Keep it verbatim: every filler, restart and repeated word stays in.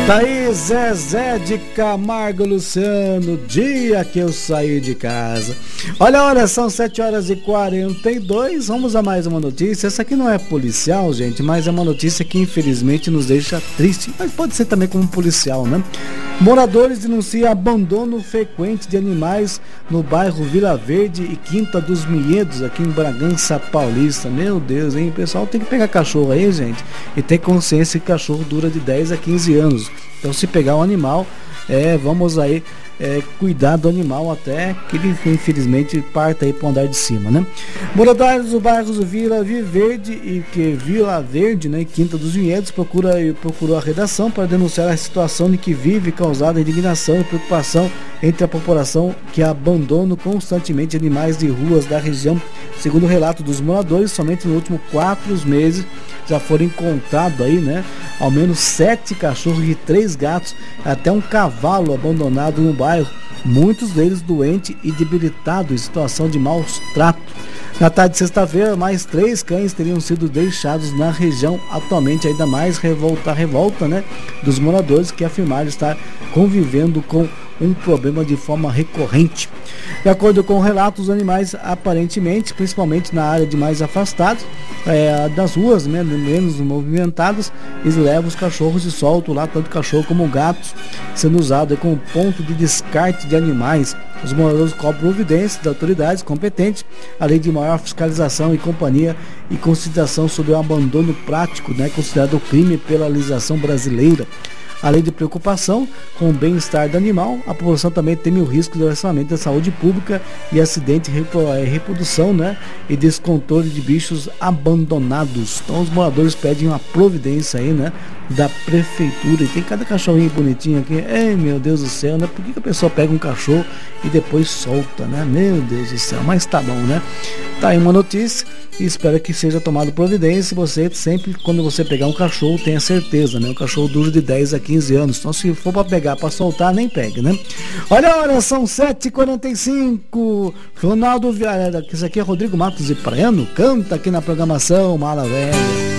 Tá aí Zezé de Camargo Luciano, dia que eu saí de casa. Olha a hora, são sete horas e quarenta e dois. Vamos a mais uma notícia. Essa aqui não é policial, gente, mas é uma notícia que infelizmente nos deixa triste. Mas pode ser também como policial, né? Moradores denunciam abandono frequente de animais no bairro Vila Verde e Quinta dos Vinhedos, aqui em Bragança Paulista. Meu Deus, hein? O pessoal tem que pegar cachorro aí, gente, e ter consciência que cachorro dura de dez a quinze anos. Então, se pegar um animal, é, vamos aí é, cuidar do animal até que ele, infelizmente, parta aí para o andar de cima, né? Moradores do bairro Vila Verde e que Vila Verde, né, e Quinta dos Vinhedos, procura, procurou a redação para denunciar a situação em que vive, causada indignação e preocupação entre a população que abandona constantemente animais de ruas da região. Segundo o relato dos moradores, somente nos últimos quatro meses já foram encontrados aí, né, ao menos sete cachorros e três gatos, até um cavalo abandonado no bairro, muitos deles doentes e debilitados em situação de maus tratos. Na tarde de sexta-feira, mais três cães teriam sido deixados na região, atualmente ainda mais revolta, revolta, né, dos moradores que afirmaram estar convivendo com um problema de forma recorrente. De acordo com relatos, os animais aparentemente, principalmente na área de mais afastados, é, das ruas, né, menos movimentadas, eles levam os cachorros e soltam lá, tanto cachorro como gatos, sendo usado como ponto de descarte de animais. Os moradores cobram providências das autoridades competentes, além de maior fiscalização e companhia e consideração sobre o abandono prático, né, considerado crime pela legislação brasileira. Além de preocupação com o bem-estar do animal, a população também teme o risco de relacionamento da saúde pública e acidente e reprodução, né, e descontrole de bichos abandonados. Então os moradores pedem uma providência aí, né, da prefeitura. E tem cada cachorrinho bonitinho aqui. Ei, meu Deus do céu, né? Por que, que a pessoa pega um cachorro e depois solta, né? Meu Deus do céu, mas tá bom, né? Tá aí uma notícia e espero que seja tomado providência. Você sempre, quando você pegar um cachorro, tenha certeza, né? O cachorro dura de dez a quinze anos. Então, se for para pegar, para soltar, nem pegue, né? Olha a hora, são sete e quarenta e cinco. Ronaldo Viana, isso aqui é Rodrigo Matos e Praiano, canta aqui na programação Mala Velha.